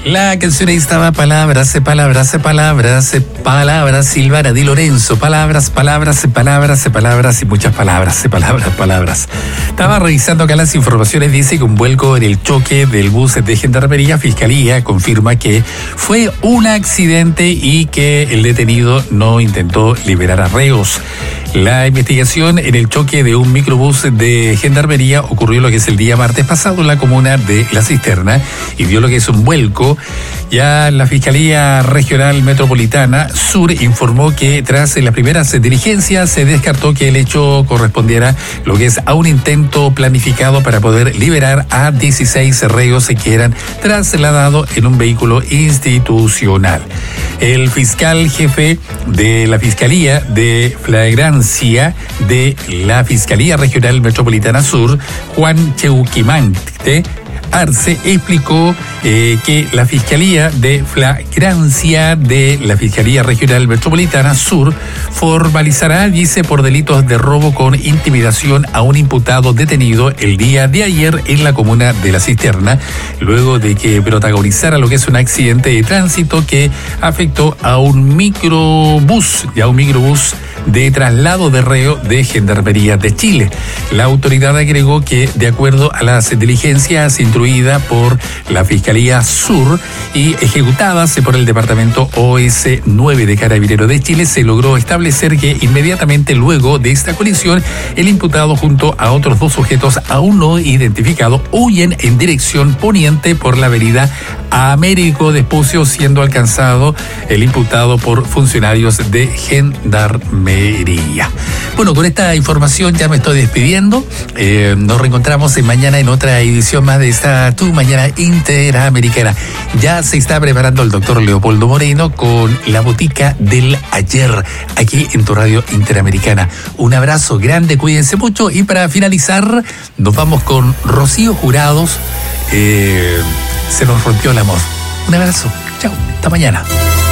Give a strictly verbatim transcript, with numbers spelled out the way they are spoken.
La canción ahí estaba palabras, palabras, palabras, palabras, Silvana Di Lorenzo, palabras, palabras, palabras, palabras y muchas palabras, palabras, palabras. Estaba revisando acá las informaciones, dice que un vuelco en el choque del bus de Gendarmería, Fiscalía confirma que fue un accidente y que el detenido no intentó liberar a reos. La investigación en el choque de un microbús de Gendarmería ocurrió lo que es el día martes pasado en la comuna de La Cisterna y dio lo que es un vuelco. Ya la Fiscalía Regional Metropolitana Sur informó que tras las primeras diligencias se descartó que el hecho correspondiera lo que es a un intento planificado para poder liberar a dieciséis reos que eran trasladados en un vehículo institucional. El fiscal jefe de la Fiscalía de Flagrancia de la Fiscalía Regional Metropolitana Sur, Juan Cheuquimante Arce, explicó eh, que la Fiscalía de Flagrancia de la Fiscalía Regional Metropolitana Sur formalizará, dice, por delitos de robo con intimidación a un imputado detenido el día de ayer en la comuna de La Cisterna, luego de que protagonizara lo que es un accidente de tránsito que afectó a un microbús, y a un microbús de traslado de reo de Gendarmería de Chile. La autoridad agregó que, de acuerdo a las diligencias instruidas por la Fiscalía Sur y ejecutadas por el Departamento O S nueve de Carabineros de Chile, se logró establecer que inmediatamente luego de esta colisión, el imputado junto a otros dos sujetos aún no identificados huyen en dirección poniente por la avenida Américo Vespucio, siendo alcanzado el imputado por funcionarios de Gendarmería. Bueno, con esta información ya me estoy despidiendo. Eh, nos reencontramos en mañana en otra edición más de esta Tu Mañana Interamericana. Ya se está preparando el doctor Leopoldo Moreno con la botica del ayer aquí en tu radio Interamericana. Un abrazo grande, cuídense mucho y para finalizar nos vamos con Rocío Jurados. Eh, se nos rompió el amor. Un abrazo. Chao. Hasta mañana.